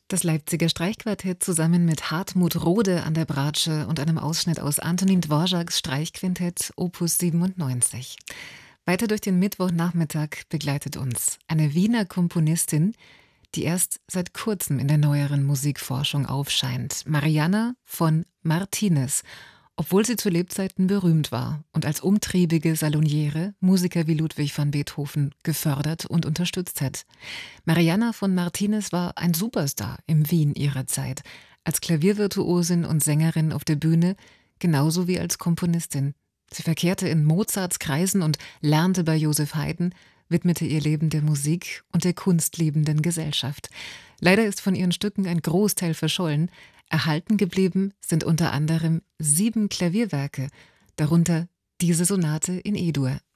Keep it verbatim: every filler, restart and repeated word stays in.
Das Leipziger Streichquartett zusammen mit Hartmut Rohde an der Bratsche und einem Ausschnitt aus Antonin Dvořáks Streichquintett Opus siebenundneunzig. Weiter durch den Mittwochnachmittag begleitet uns eine Wiener Komponistin, die erst seit kurzem in der neueren Musikforschung aufscheint. Marianna von Martinez, obwohl sie zu Lebzeiten berühmt war und als umtriebige Saloniere Musiker wie Ludwig van Beethoven gefördert und unterstützt hat. Marianna von Martinez war ein Superstar im Wien ihrer Zeit, als Klaviervirtuosin und Sängerin auf der Bühne, genauso wie als Komponistin. Sie verkehrte in Mozarts Kreisen und lernte bei Joseph Haydn, widmete ihr Leben der Musik und der kunstliebenden Gesellschaft. Leider ist von ihren Stücken ein Großteil verschollen. Erhalten geblieben sind unter anderem sieben Klavierwerke, darunter diese Sonate in E-Dur.